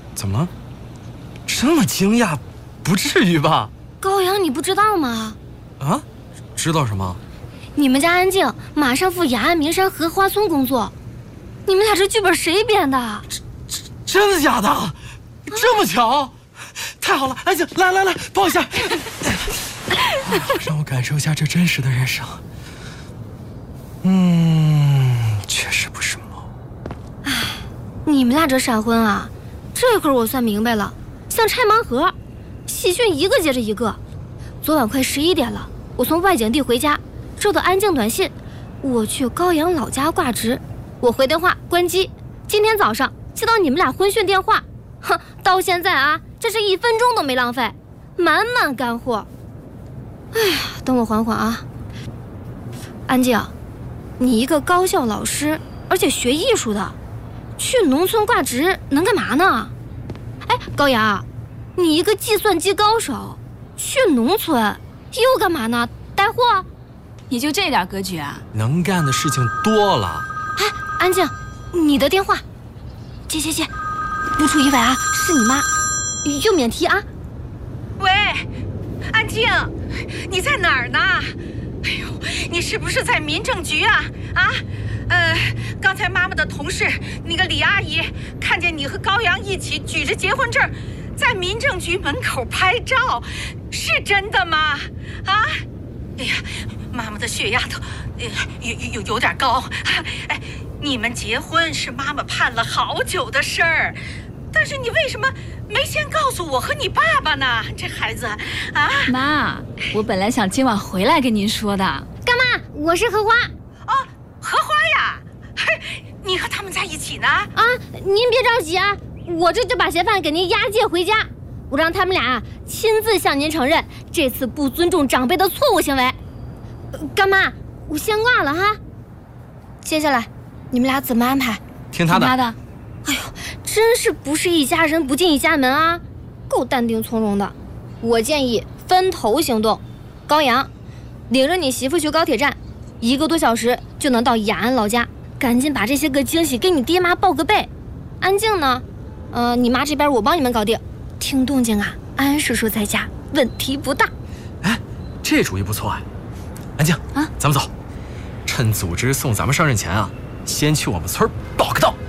怎么了？这么惊讶，不至于吧？ 高阳，你不知道吗？ 啊？知道什么？ 你们家安静马上赴雅安名山荷花村工作，你们俩这剧本谁编的？ 真的假的？这么巧？太好了！安静，来，抱一下，让我感受一下这真实的人生。确实不是梦。 唉，你们俩这闪婚啊，这会儿我算明白了，像拆盲盒，喜讯一个接着一个。昨晚快11点了，我从外景地回家，收到安静短信，我去高阳老家挂职，我回电话关机。今天早上接到你们俩婚讯电话，哼，到现在啊，这是1分钟都没浪费，满满干货。哎呀，等我缓缓啊。安静，你一个高校老师，而且学艺术的，去农村挂职能干嘛呢？哎，高阳，你一个计算机高手，去农村又干嘛呢？带货？ 你就这点格局啊？ 能干的事情多了。 哎，安静，你的电话，接，不出意外啊，是你妈，又免提啊。 喂，安静，你在哪儿呢？哎呦，你是不是在民政局啊？刚才妈妈的同事那个李阿姨看见你和高阳一起举着结婚证，在民政局门口拍照，是真的吗？啊？哎呀，妈妈的血压都有点高。哎，你们结婚是妈妈盼了好久的事儿，但是你为什么没先告诉我和你爸爸呢？这孩子啊！ 妈，我本来想今晚回来跟您说的。 干嘛？我是荷花。 哦，荷花呀，嘿，你和他们在一起呢？ 啊，您别着急啊，我这就把嫌犯给您押解回家，我让他们俩亲自向您承认这次不尊重长辈的错误行为。干妈，我先挂了哈。接下来你们俩怎么安排？ 听他的。 哎呦，真是不是一家人不进一家门啊，够淡定从容的。我建议分头行动。高阳，领着你媳妇去高铁站，1个多小时就能到雅安老家，赶紧把这些个惊喜给你爹妈报个备。安静呢，你妈这边我帮你们搞定。听动静啊，安叔叔在家，问题不大。 哎，这主意不错啊。安静啊，咱们走，趁组织送咱们上任前啊，先去我们村报个到。